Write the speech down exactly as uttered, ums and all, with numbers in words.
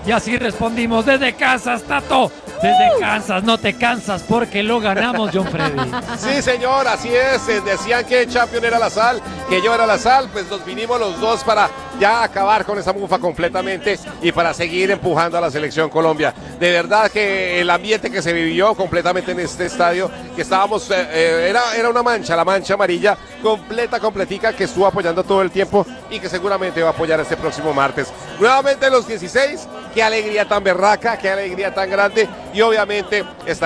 Y así respondimos desde Kansas, Tato. Desde Kansas, no te cansas porque lo ganamos, John Freddy. Sí, señor, así es. Eh, Decían que Champion era la sal, que yo era la sal. Pues nos vinimos los dos para ya acabar con esa mufa completamente y para seguir empujando a la selección Colombia. De verdad que el ambiente que se vivió completamente en este estadio, que estábamos, eh, eh, era, era una mancha, la mancha amarilla completa, completica, que estuvo apoyando todo el tiempo y que seguramente va a apoyar este próximo martes. Nuevamente los dieciséis, qué alegría tan berraca, qué alegría tan grande y obviamente está